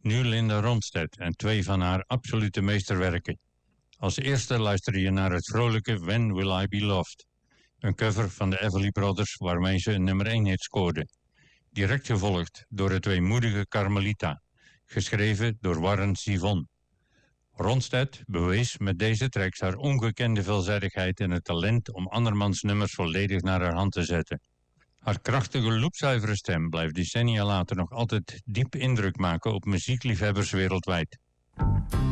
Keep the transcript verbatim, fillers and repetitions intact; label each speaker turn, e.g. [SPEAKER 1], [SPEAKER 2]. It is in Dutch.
[SPEAKER 1] Nu Linda Ronstadt en twee van haar absolute meesterwerken. Als eerste luister je naar het vrolijke When Will I Be Loved, een cover van de Everly Brothers waarmee ze een nummer één hit scoorden. Direct gevolgd door het weemoedige Carmelita, geschreven door Warren Zevon. Ronstadt bewees met deze tracks haar ongekende veelzijdigheid en het talent om andermans nummers volledig naar haar hand te zetten. Haar krachtige, loepzuivere stem blijft decennia later nog altijd diep indruk maken op muziekliefhebbers wereldwijd.